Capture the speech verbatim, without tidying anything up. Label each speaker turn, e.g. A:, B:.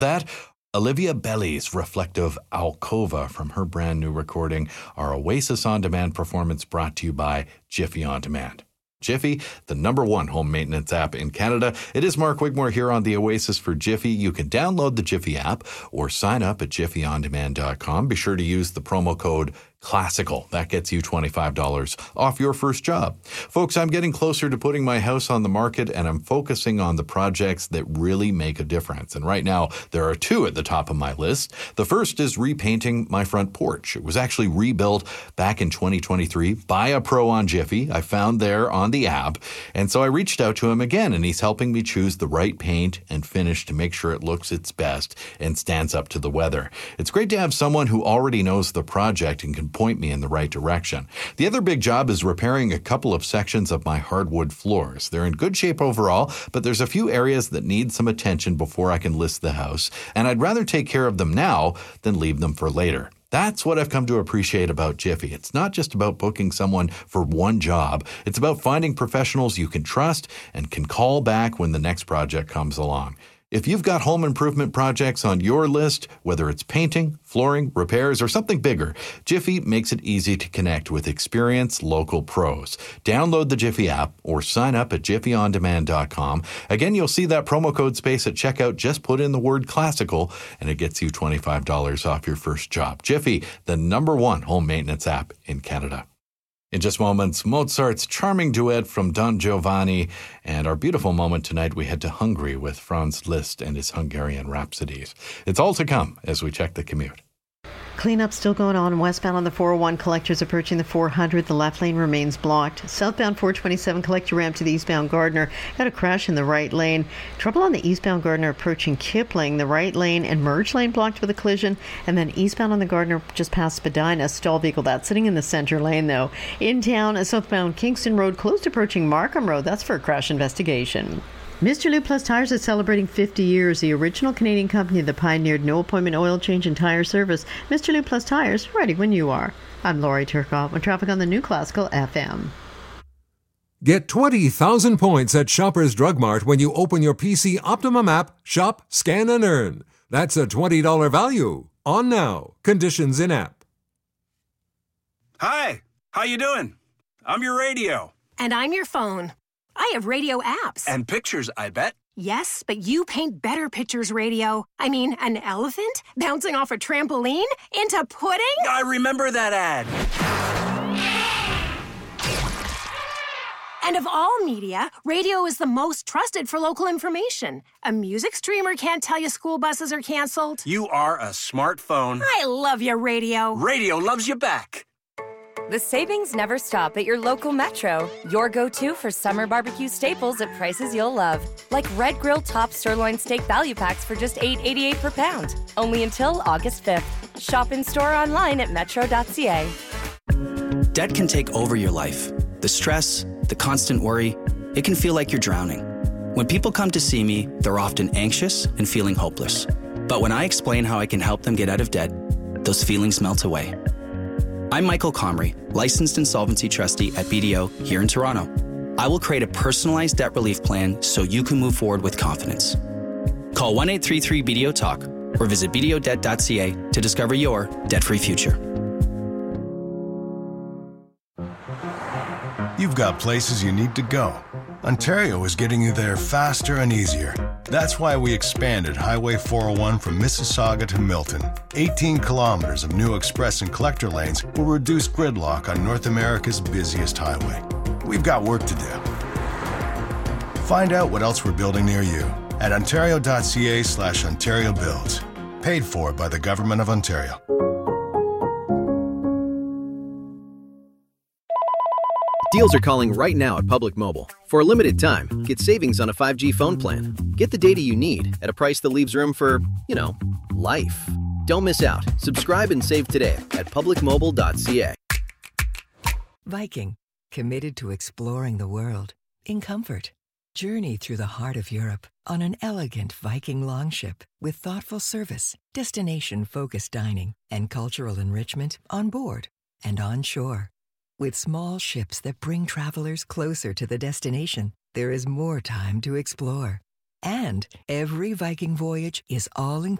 A: That Olivia Belli's reflective Alcova from her brand new recording, our Oasis On Demand performance brought to you by Jiffy On Demand. Jiffy, the number one home maintenance app in Canada. It is Mark Wigmore here on the Oasis for Jiffy. You can download the Jiffy app or sign up at jiffy on demand dot com. Be sure to use the promo code Classical. That gets you twenty-five dollars off your first job. Folks, I'm getting closer to putting my house on the market, and I'm focusing on the projects that really make a difference. And right now, there are two at the top of my list. The first is repainting my front porch. It was actually rebuilt back in twenty twenty-three by a pro on Jiffy. I found there on the app. And so I reached out to him again, and he's helping me choose the right paint and finish to make sure it looks its best and stands up to the weather. It's great to have someone who already knows the project and can point me in the right direction. The other big job is repairing a couple of sections of my hardwood floors. They're in good shape overall, but there's a few areas that need some attention before I can list the house, and I'd rather take care of them now than leave them for later. That's what I've come to appreciate about Jiffy. It's not just about booking someone for one job. It's about finding professionals you can trust and can call back when the next project comes along. If you've got home improvement projects on your list, whether it's painting, flooring, repairs, or something bigger, Jiffy makes it easy to connect with experienced local pros. Download the Jiffy app or sign up at jiffy on demand dot com. Again, you'll see that promo code space at checkout. Just put in the word classical and it gets you twenty-five dollars off your first job. Jiffy, the number one home maintenance app in Canada. In just moments, Mozart's charming duet from Don Giovanni, and our beautiful moment tonight, we head to Hungary with Franz Liszt and his Hungarian Rhapsodies. It's all to come as we check the commute.
B: Cleanup still going on westbound on the four oh one. Collectors approaching the four hundred. The left lane remains blocked. Southbound four twenty-seven collector ramp to the eastbound Gardner. Got a crash in the right lane. Trouble on the eastbound Gardner approaching Kipling. The right lane and merge lane blocked with a collision. And then eastbound on the Gardner just past Spadina. Stall vehicle that's sitting in the center lane though. In town, a southbound Kingston Road closed approaching Markham Road. That's for a crash investigation. Mister Lube Plus Tires is celebrating fifty years, the original Canadian company that pioneered no-appointment oil change and tire service. Mister Lube Plus Tires, ready when you are. I'm Lori Turcotte with traffic on the new Classical F M.
C: Get twenty thousand points at Shoppers Drug Mart when you open your P C Optimum app, shop, scan, and earn. That's a twenty dollars value. On now. Conditions in app.
D: Hi, how you doing? I'm your radio.
E: And I'm your phone. I have radio apps.
D: And pictures, I bet.
E: Yes, but you paint better pictures, radio. I mean, an elephant bouncing off a trampoline into pudding?
D: I remember that ad.
E: And of all media, radio is the most trusted for local information. A music streamer can't tell you school buses are canceled.
D: You are a smartphone.
E: I love your radio.
D: Radio loves you back.
F: The savings never stop at your local Metro. Your go-to for summer barbecue staples at prices you'll love. Like Red Grill Top Sirloin Steak Value Packs for just eight eighty-eight per pound. Only until August fifth. Shop in-store online at metro dot c a.
G: Debt can take over your life. The stress, the constant worry, it can feel like you're drowning. When people come to see me, they're often anxious and feeling hopeless. But when I explain how I can help them get out of debt, those feelings melt away. I'm Michael Comrie, licensed insolvency trustee at B D O here in Toronto. I will create a personalized debt relief plan so you can move forward with confidence. Call one eight three three B D O TALK or visit b d o debt dot c a to discover your debt-free future.
H: You've got places you need to go. Ontario is getting you there faster and easier. That's why we expanded Highway four oh one from Mississauga to Milton. eighteen kilometers of new express and collector lanes will reduce gridlock on North America's busiest highway. We've got work to do. Find out what else we're building near you at ontario dot c a slash ontario builds. Paid for by the Government of Ontario.
I: Deals are calling right now at Public Mobile. For a limited time, get savings on a five G phone plan. Get the data you need at a price that leaves room for, you know, life. Don't miss out. Subscribe and save today at public mobile dot c a.
J: Viking, committed to exploring the world in comfort. Journey through the heart of Europe on an elegant Viking longship with thoughtful service, destination-focused dining, and cultural enrichment on board and on shore. With small ships that bring travelers closer to the destination, there is more time to explore. And every Viking voyage is all included.